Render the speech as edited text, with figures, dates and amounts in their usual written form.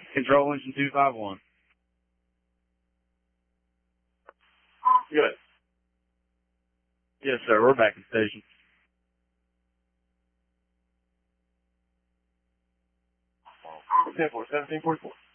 Control engine 251. Good. Yes, sir. We're back in station. 10-4, 1744.